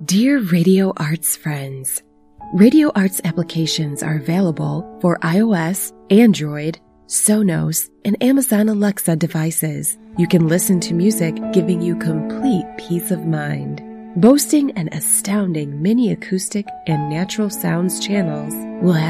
Dear Radio Arts friends, Radio Arts applications are available for iOS, Android, Sonos, and Amazon Alexa devices. You can listen to music giving you complete peace of mind. Boasting an astounding mini acoustic and natural sounds channels will have